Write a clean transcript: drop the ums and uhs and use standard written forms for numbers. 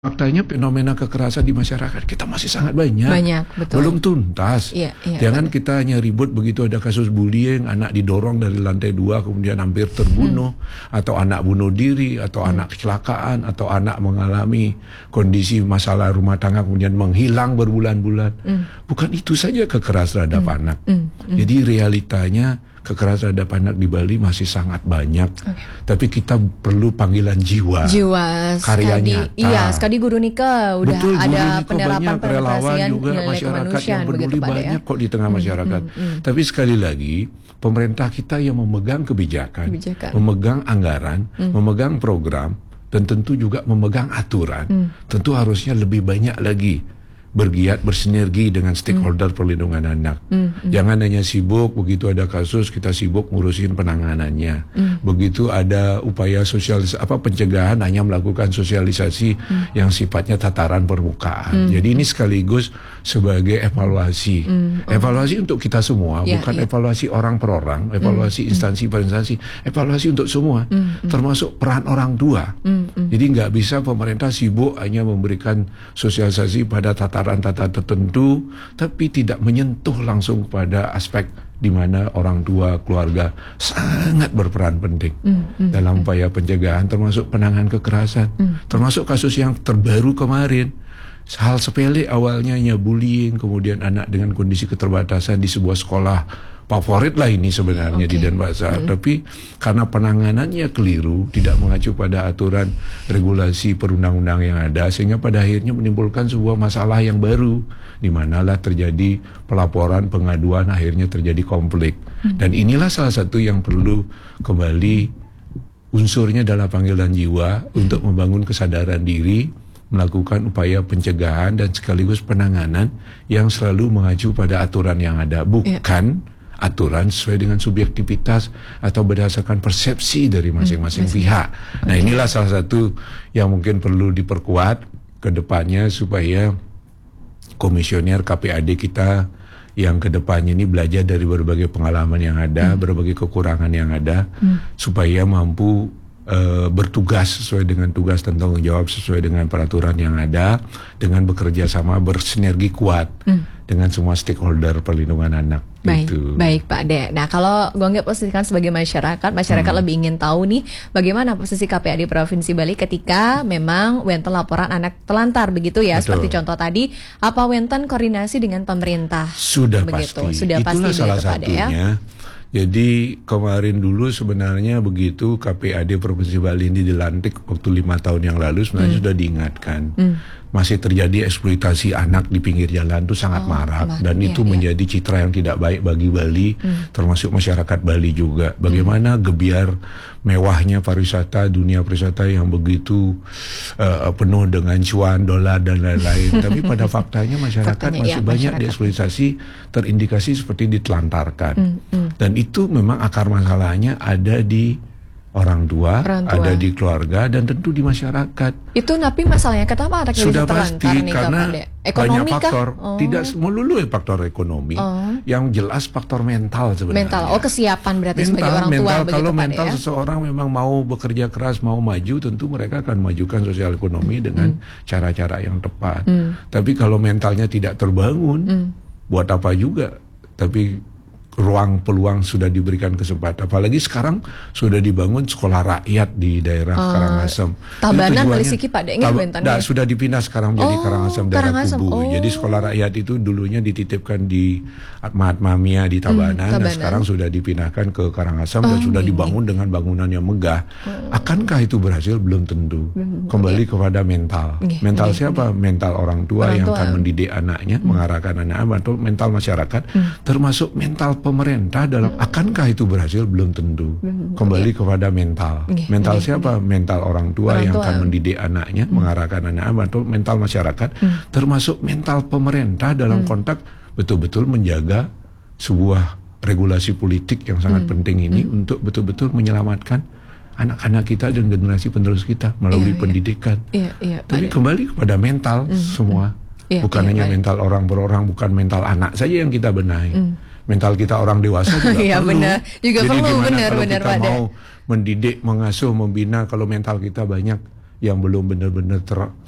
Faktanya fenomena kekerasan di masyarakat kita masih sangat banyak. Betul. Belum tuntas. Jangan kita hanya ribut begitu ada kasus bullying, anak didorong dari lantai 2 kemudian hampir terbunuh, atau anak bunuh diri, atau anak kecelakaan, atau anak mengalami kondisi masalah rumah tangga kemudian menghilang berbulan-bulan. Bukan itu saja kekerasan terhadap anak. Jadi realitanya kekerasan terhadap anak di Bali masih sangat banyak. Tapi kita perlu panggilan jiwa. Karya nyata. Iya, sekali Guru Nika udah Betul, ada Guru Nika penerapan banyak, relawan juga nilai masyarakat yang peduli begitu, banyak kok di tengah masyarakat. Tapi sekali lagi, pemerintah kita yang memegang kebijakan. Memegang anggaran, memegang program, dan tentu juga memegang aturan. Tentu harusnya lebih banyak lagi bergiat bersinergi dengan stakeholder perlindungan anak. Jangan hanya sibuk begitu ada kasus kita sibuk ngurusin penanganannya. Begitu ada upaya pencegahan hanya melakukan sosialisasi yang sifatnya tataran permukaan. Jadi ini sekaligus sebagai evaluasi. Evaluasi untuk kita semua, bukan evaluasi orang per orang, evaluasi instansi per instansi, evaluasi untuk semua, termasuk peran orang tua. Jadi nggak bisa pemerintah sibuk hanya memberikan sosialisasi pada tataran tertentu, tapi tidak menyentuh langsung pada aspek di mana orang tua, keluarga sangat berperan penting dalam upaya pencegahan, termasuk penanganan kekerasan, termasuk kasus yang terbaru kemarin. Hal sepele awalnya hanya bullying, kemudian anak dengan kondisi keterbatasan di sebuah sekolah favorit lah ini sebenarnya di Denpasar, tapi karena penanganannya keliru, tidak mengacu pada aturan regulasi perundang-undang yang ada, sehingga pada akhirnya menimbulkan sebuah masalah yang baru, di manalah terjadi pelaporan, pengaduan, akhirnya terjadi konflik. Dan inilah salah satu yang perlu kembali unsurnya adalah panggilan jiwa untuk membangun kesadaran diri, melakukan upaya pencegahan dan sekaligus penanganan yang selalu mengacu pada aturan yang ada, bukan aturan sesuai dengan subjektivitas atau berdasarkan persepsi dari masing-masing pihak. Nah, inilah salah satu yang mungkin perlu diperkuat ke depannya supaya komisioner KPAD kita yang ke depannya ini belajar dari berbagai pengalaman yang ada, berbagai kekurangan yang ada, supaya mampu bertugas sesuai dengan tugas dan tanggung jawab sesuai dengan peraturan yang ada, dengan bekerja sama bersinergi kuat dengan semua stakeholder perlindungan anak. Baik Pak Ade. Nah, kalau Gonggep posisikan sebagai masyarakat lebih ingin tahu nih bagaimana posisi KPAD Provinsi Bali ketika memang wenten laporan anak telantar begitu ya. Betul. Seperti contoh tadi, apa wenten koordinasi dengan pemerintah? Sudah begitu. Pasti. Itulah pasti salah satunya. Ya? Jadi kemarin dulu sebenarnya begitu KPAD Provinsi Bali ini dilantik waktu 5 tahun yang lalu sebenarnya sudah diingatkan. Masih terjadi eksploitasi anak di pinggir jalan itu sangat marak dan itu menjadi citra yang tidak baik bagi Bali, termasuk masyarakat Bali juga. Bagaimana gebiar mewahnya pariwisata, dunia pariwisata yang begitu penuh dengan cuan, dolar dan lain-lain. Tapi pada faktanya masyarakat masih banyak dieksploitasi, terindikasi seperti ditelantarkan. Dan itu memang akar masalahnya ada di orang tua, ada di keluarga, dan tentu di masyarakat. Itu tapi masalahnya kenapa anak sudah pasti nih, karena banyak faktor. Tidak melulu faktor ekonomi, yang jelas faktor mental sebenarnya. Kesiapan berarti sebagai orang tua. Kalau mental seseorang memang mau bekerja keras, mau maju, tentu mereka akan majukan sosial ekonomi dengan cara-cara yang tepat. Tapi kalau mentalnya tidak terbangun, buat apa juga? Tapi peluang sudah diberikan kesempatan. Apalagi sekarang sudah dibangun sekolah rakyat di daerah Karangasem. Tabanan Belisiki Pak sudah dipindah sekarang menjadi Karangasem daerah Kubu. Jadi sekolah rakyat itu dulunya dititipkan di Mahatma Mia di Tabanan, dan sekarang sudah dipindahkan ke Karangasem dan sudah dibangun dengan bangunan yang megah. Akankah itu berhasil? Belum tentu. Kembali kepada mental. Mental siapa? Mental orang tua yang akan mendidik anaknya, mengarahkan anak-anak, atau mental masyarakat, termasuk mental pemerintah dalam akankah itu berhasil? Belum tentu. Kembali kepada mental. Mental siapa? Mental orang tua yang akan mendidik anaknya, mengarahkan anak-anak, atau mental masyarakat, termasuk mental pemerintah dalam konteks betul-betul menjaga sebuah regulasi politik yang sangat penting ini untuk betul-betul menyelamatkan anak-anak kita dan generasi penerus kita melalui pendidikan. Tapi kembali kepada mental semua. Bukan hanya mental orang per orang, bukan mental anak saja yang kita benahi. Mental kita orang dewasa juga perlu. Juga jadi perlu, gimana kalau kita mau mendidik, mengasuh, membina, kalau mental kita banyak yang belum benar-benar